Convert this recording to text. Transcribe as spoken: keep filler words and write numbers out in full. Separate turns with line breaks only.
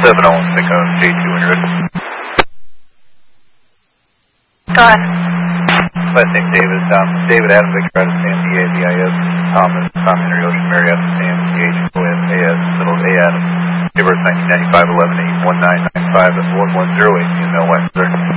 seven oh one, pick up J two when you're ready.
Go ahead.
Last name David, um, David Adam, Victor out of Sam, D A V I S, Thomas, Tom Henry Ocean, Mary out of Sam, D H O M A S, middle A Adam, April nineteen ninety-five, eleven eight one nine nine five, one one zero eight, email Western.